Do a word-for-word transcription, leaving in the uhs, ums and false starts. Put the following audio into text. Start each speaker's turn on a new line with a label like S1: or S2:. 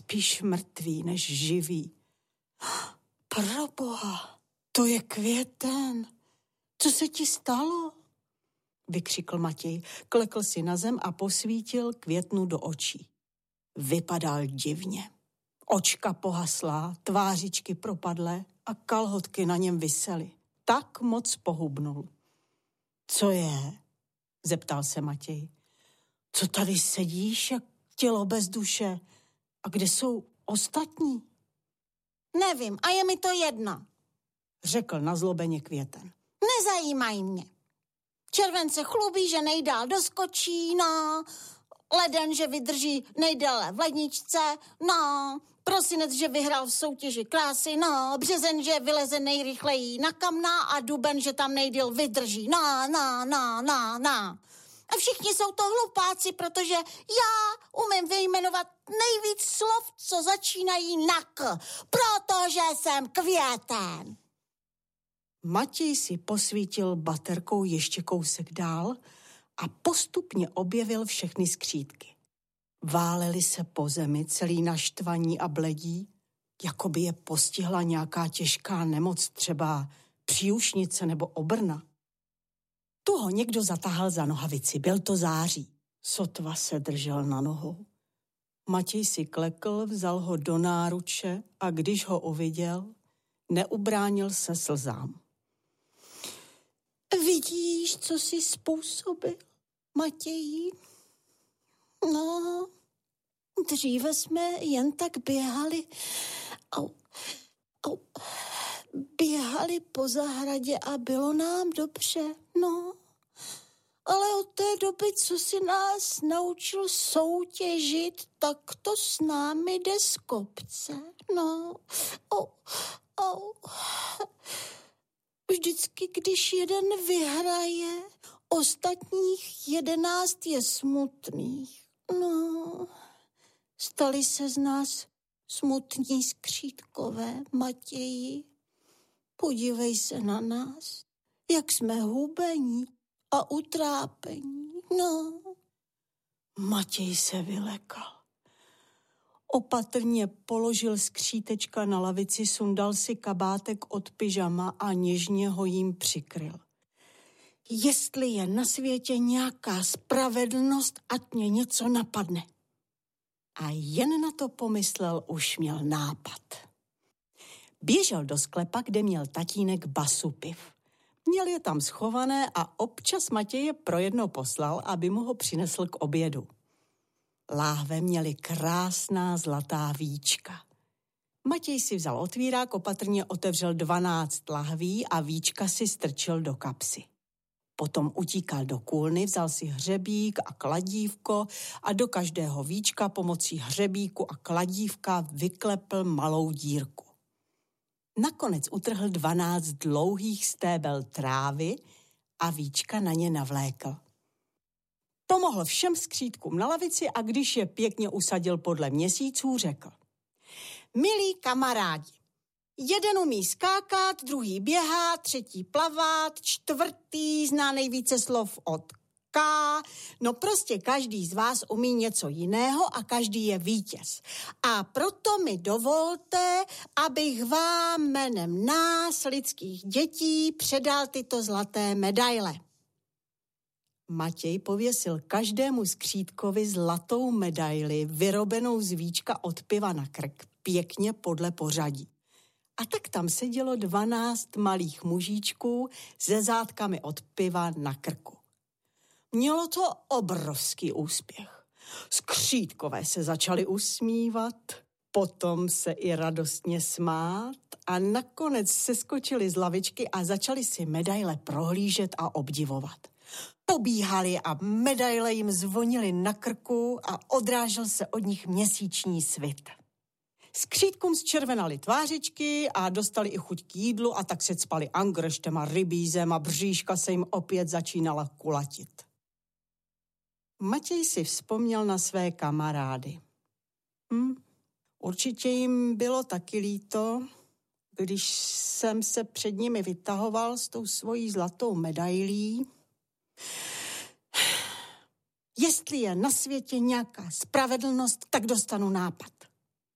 S1: spíš mrtvý než živý. Proboha, to je Květen. Co se ti stalo? Vykřikl Matěj, klekl si na zem a posvítil Květnu do očí. Vypadal divně. Očka pohaslá, tvářičky propadlé a kalhotky na něm visely. Tak moc pohubnul. Co je? Zeptal se Matěj. Co tady sedíš, jak tělo bez duše? A kde jsou ostatní?
S2: Nevím, a je mi to jedno,
S1: řekl nazlobeně Květen.
S2: Nezajímají mě. Červen se chlubí, že nejdál doskočí, no. Leden, že vydrží nejdéle v ledničce, no. Prosinec, že vyhrál v soutěži krásy, no. Březen, že vyleze nejrychleji na kamna a duben, že tam nejdýl vydrží, no, no, no, no, no. A všichni jsou to hlupáci, protože já umím vyjmenovat nejvíc slov, co začínají na k, protože jsem Květen.
S1: Matěj si posvítil baterkou ještě kousek dál a postupně objevil všechny skřítky. Válely se po zemi celý naštvaní a bledí, jako by je postihla nějaká těžká nemoc, třeba příušnice nebo obrna. Tu ho někdo zatáhl za nohavici, byl to září. Sotva se držel na nohou. Matěj si klekl, vzal ho do náruče a když ho uviděl, neubránil se slzám.
S2: Vidíš, co jsi způsobil, Matěji? No, dříve jsme jen tak běhali, au, au, běhali po zahradě a bylo nám dobře, no. Ale od té doby, co si nás naučil soutěžit, tak to s námi jde z kopce, no. Au, au. Vždycky, když jeden vyhraje, ostatních jedenáct je smutných. No, stali se z nás smutní skřítkové, Matěji. Podívej se na nás, jak jsme hubení a utrápení, no.
S1: Matěj se vylekal. Opatrně položil skřítečka na lavici, sundal si kabátek od pyžama a něžně ho jím přikryl. Jestli je na světě nějaká spravedlnost, ať mě něco napadne. A jen na to pomyslel, už měl nápad. Běžel do sklepa, kde měl tatínek basu piv. Měl je tam schované a občas Matěje pro jedno poslal, aby mu ho přinesl k obědu. Láhve měly krásná zlatá víčka. Matěj si vzal otvírák, opatrně otevřel dvanáct lahví a víčka si strčil do kapsy. Potom utíkal do kůlny, vzal si hřebík a kladívko a do každého víčka pomocí hřebíku a kladívka vyklepl malou dírku. Nakonec utrhl dvanáct dlouhých stébel trávy a víčka na ně navlékl. Pomohl všem skřítkům na lavici a když je pěkně usadil podle měsíců, řekl. Milí kamarádi, jeden umí skákat, druhý běhat, třetí plavat, čtvrtý zná nejvíce slov od K. No prostě každý z vás umí něco jiného a každý je vítěz. A proto mi dovolte, abych vám jménem nás, lidských dětí, předal tyto zlaté medaile. Matěj pověsil každému skřítkovi zlatou medaili, vyrobenou z víčka od piva na krk, pěkně podle pořadí. A tak tam sedělo dvanáct malých mužíčků se zátkami od piva na krku. Mělo to obrovský úspěch. Skřítkové se začali usmívat, potom se i radostně smát a nakonec seskočili z lavičky a začali si medaile prohlížet a obdivovat. Pobíhali a medaile jim zvonily na krku a odrážel se od nich měsíční svit. Skřítkům zčervenaly tvářičky a dostali i chuť k jídlu a tak se cpali angreštem a rybízem a bříška se jim opět začínala kulatit. Matěj si vzpomněl na své kamarády. Hm, určitě jim bylo taky líto, když jsem se před nimi vytahoval s tou svojí zlatou medailí. Jestli je na světě nějaká spravedlnost, tak dostanu nápad.